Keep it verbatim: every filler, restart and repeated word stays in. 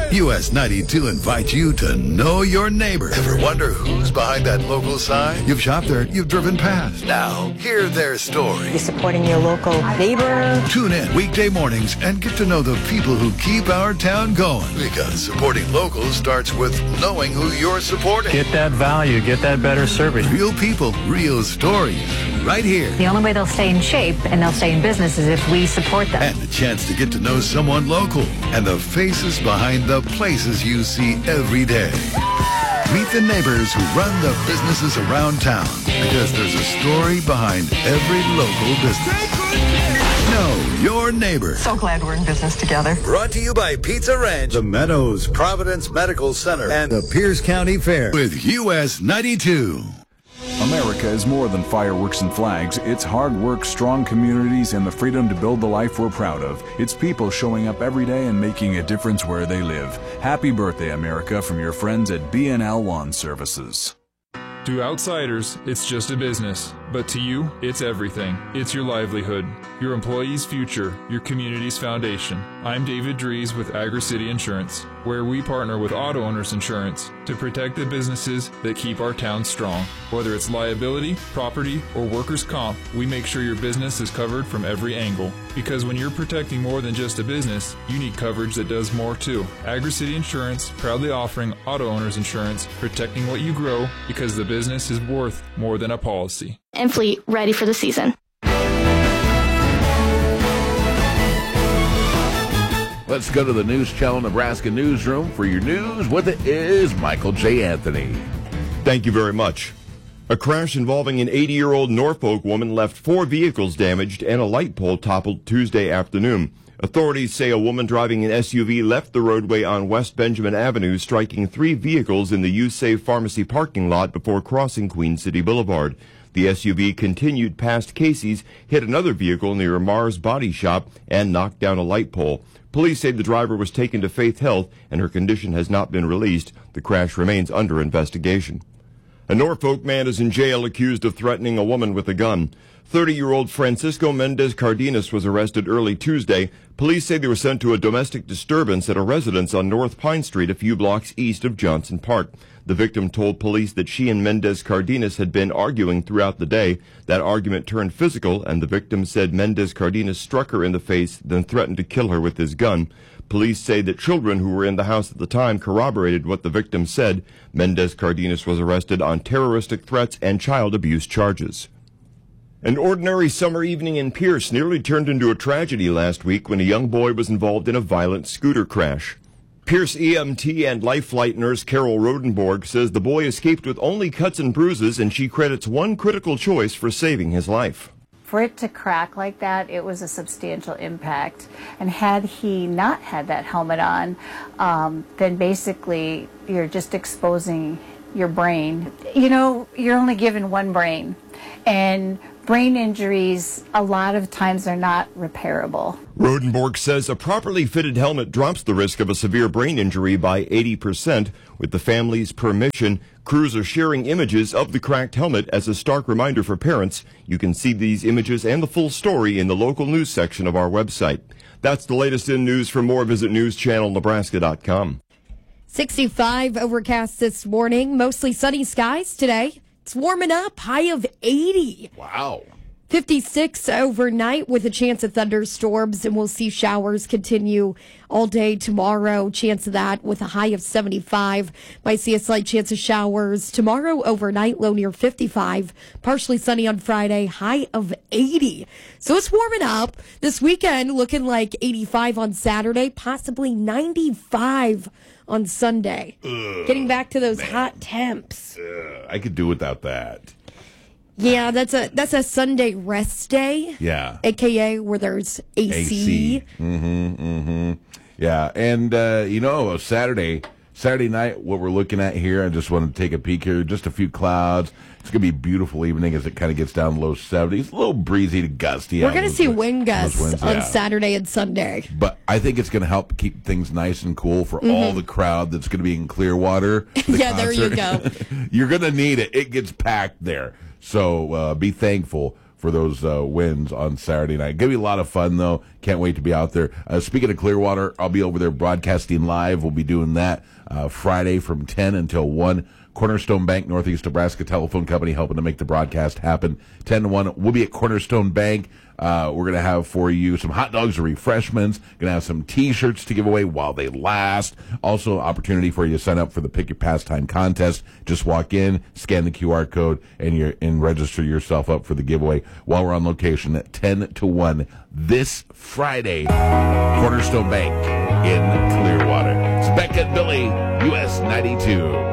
U S ninety-two invites you to know your neighbor. Ever wonder who's behind that local sign? You've shopped there, you've driven past. Now, hear their story. You're supporting your local neighbor. Tune in weekday mornings and get to know the people who keep our town going. Because supporting locals starts with knowing who you're supporting. Get that value, get that better service. Real people, real stories, right here. The only way they'll stay in shape and they'll stay in business is if we support them. And the chance to get to know someone local and the faces behind the places you see every day. Meet the neighbors who run the businesses around town, because there's a story behind every local business. Know your neighbor. So glad we're in business together. Brought to you by Pizza Ranch, The Meadows, Providence Medical Center, and the Pierce County Fair with U S ninety-two. America is more than fireworks and flags. It's hard work, strong communities, and the freedom to build the life we're proud of. It's people showing up every day and making a difference where they live. Happy birthday, America, from your friends at B and L Lawn Services. To outsiders, it's just a business. But to you, it's everything. It's your livelihood, your employees' future, your community's foundation. I'm David Dries with Agri-City Insurance, where we partner with Auto Owners Insurance to protect the businesses that keep our town strong. Whether it's liability, property, or workers' comp, we make sure your business is covered from every angle. Because when you're protecting more than just a business, you need coverage that does more too. Agri-City Insurance, proudly offering Auto Owners Insurance, protecting what you grow because the business is worth more than a policy. And Fleet, ready for the season. Let's go to the News Channel Nebraska newsroom for your news. With it is Michael J. Anthony. Thank you very much. A crash involving an eighty-year-old Norfolk woman left four vehicles damaged and a light pole toppled Tuesday afternoon. Authorities say a woman driving an S U V left the roadway on West Benjamin Avenue, striking three vehicles in the U-Save Pharmacy parking lot before crossing Queen City Boulevard. The S U V continued past Casey's, hit another vehicle near Mars Body Shop, and knocked down a light pole. Police say the driver was taken to Faith Health and her condition has not been released. The crash remains under investigation. A Norfolk man is in jail accused of threatening a woman with a gun. thirty-year-old Francisco Mendez Cardenas was arrested early Tuesday. Police say they were sent to a domestic disturbance at a residence on North Pine Street, a few blocks east of Johnson Park. The victim told police that she and Mendez Cardenas had been arguing throughout the day. That argument turned physical, and the victim said Mendez Cardenas struck her in the face, then threatened to kill her with his gun. Police say that children who were in the house at the time corroborated what the victim said. Mendez Cardenas was arrested on terroristic threats and child abuse charges. An ordinary summer evening in Pierce nearly turned into a tragedy last week when a young boy was involved in a violent scooter crash. Pierce E M T and Life Flight nurse Carol Rodenborg says the boy escaped with only cuts and bruises, and she credits one critical choice for saving his life. For it to crack like that, it was a substantial impact. And had he not had that helmet on, um, then basically you're just exposing your brain. You know, you're only given one brain. And brain injuries, a lot of times, are not repairable. Rodenborg says a properly fitted helmet drops the risk of a severe brain injury by eighty percent. With the family's permission, crews are sharing images of the cracked helmet as a stark reminder for parents. You can see these images and the full story in the local news section of our website. That's the latest in news. For more, visit news channel nebraska dot com. sixty-five overcast this morning, mostly sunny skies today. It's warming up, high of eighty. Wow. fifty-six overnight with a chance of thunderstorms, and we'll see showers continue all day tomorrow. Chance of that with a high of seventy-five. Might see a slight chance of showers tomorrow overnight, low near fifty-five. Partially sunny on Friday, high of eighty. So it's warming up. This weekend looking like eighty-five on Saturday, possibly ninety-five on Sunday. Ugh, Getting back to those man. hot temps. Ugh, I could do without that. Yeah, that's a that's a Sunday rest day. Yeah. A K A where there's A C. A C. Mm-hmm, mm-hmm. Yeah, and, uh, you know, Saturday, Saturday night, what we're looking at here, I just want to take a peek here, just a few clouds. It's going to be a beautiful evening as it kind of gets down low seventies. A little breezy to gusty. We're going to see those, wind gusts winds, on yeah. Saturday and Sunday. But I think it's going to help keep things nice and cool for Mm-hmm. all the crowd that's going to be in Clearwater. The Yeah, there you concert. go. You're going to need it. It gets packed there. So uh, be thankful for those uh, wins on Saturday night. Gonna be a lot of fun, though. Can't wait to be out there. Uh, speaking of Clearwater, I'll be over there broadcasting live. We'll be doing that uh, Friday from ten until one. Cornerstone Bank, Northeast Nebraska Telephone Company, helping to make the broadcast happen. ten to one, we'll be at Cornerstone Bank. Uh, we're going to have for you some hot dogs or refreshments. Going to have some T-shirts to give away while they last. Also, opportunity for you to sign up for the Pick Your Pastime contest. Just walk in, scan the Q R code, and you're and register yourself up for the giveaway while we're on location at ten to one this Friday. Cornerstone Bank in Clearwater. It's Becca and Billy, U S ninety-two.